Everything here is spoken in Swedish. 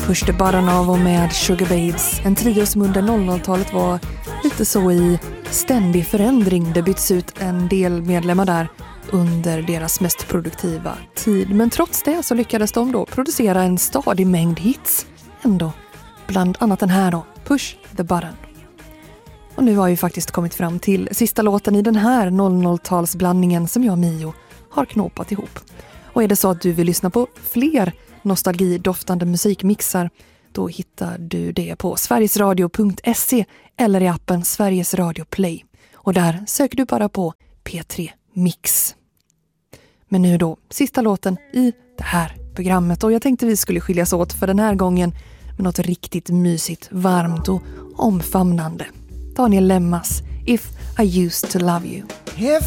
Först Baranov med Sugar Babes, en trio som under 00-talet var lite så i ständig förändring. Det byts ut en del medlemmar där under deras mest produktiva tid. Men trots det så lyckades de då producera en stadig mängd hits ändå. Bland annat den här då, Push the Button. Och nu har vi faktiskt kommit fram till sista låten i den här 00-talsblandningen som jag och Mio har knåpat ihop. Och är det så att du vill lyssna på fler nostalgidoftande musikmixar, då hittar du det på sverigesradio.se eller i appen Sveriges Radio Play. Och där söker du bara på P3 Mix. Men nu då, sista låten i det här programmet. Och jag tänkte vi skulle skiljas åt för den här gången med något riktigt mysigt, varmt och omfamnande. Daniel Lemmas, If I Used to Love You.